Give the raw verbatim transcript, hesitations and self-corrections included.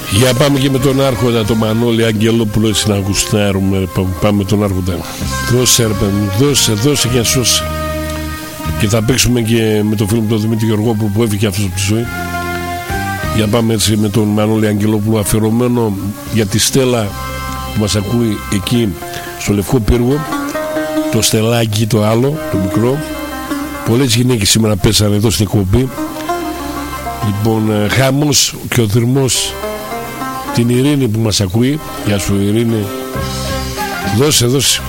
Για πάμε και με τον Άρχοντα, τον Μανώλη Αγγελόπουλο, έτσι να γουστάρουμε. Πάμε με τον Άρχοντα. Δώσε ρε παιδί, δώσε, δώσε και σώσε. Και θα παίξουμε και με τον φίλο μου τον Δημήτρη Γεωργόπουλο που έφυγε αυτός από τη ζωή. Για πάμε έτσι με τον Μανώλη Αγγελόπουλο, αφιερωμένο για τη Στέλλα που μας ακούει εκεί στο Λευκό Πύργο. Το Στελάκι το άλλο, το μικρό. Πολλές γυναίκες σήμερα πέσανε εδώ στην εκπομπή. Λοιπόν, χαμός και ο θερμός την Ειρήνη που μας ακούει. Γεια σου Ειρήνη. Δώσε, δώσε.